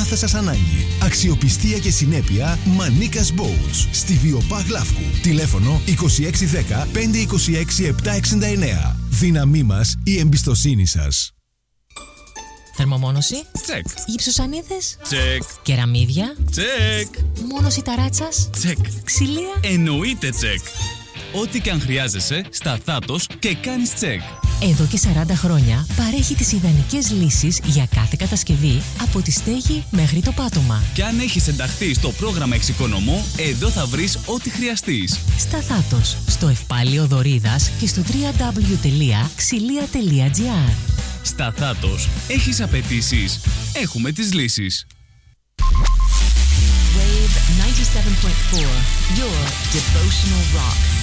κάθε σας ανάγκη. Αξιοπιστία και συνέπεια Μανίκας Boats. Στη Βιοπάγ Λαύκου. Τηλέφωνο 2610 526 769. Δύναμή μας, η εμπιστοσύνη σας. Θερμομόνωση. Τσεκ. Γυψοσανίδες. Τσεκ. Κεραμίδια. Τσεκ. Μόνωση ταράτσας. Τσεκ. Ξυλία. Εννοείται τσεκ. Ό,τι και αν χρειάζεσαι, στα Θάτος και κάνεις τσεκ. Εδώ και 40 χρόνια παρέχει τις ιδανικές λύσεις για κάθε κατασκευή, από τη στέγη μέχρι το πάτωμα. Και αν έχεις ενταχθεί στο πρόγραμμα Εξοικονομώ, εδώ θα βρεις ό,τι χρειαστείς. Στα Θάτος, στο Ευπάλιο Δωρίδας και στο www.xylia.gr. Στα Θάτος, έχεις απαιτήσεις, έχουμε τις λύσεις. Wave 97.4, your devotional rock.